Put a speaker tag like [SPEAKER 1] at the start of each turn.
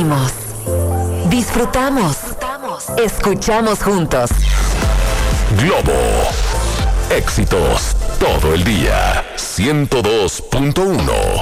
[SPEAKER 1] Reímos, disfrutamos, escuchamos juntos.
[SPEAKER 2] Globo. Éxitos todo el día. 102.1.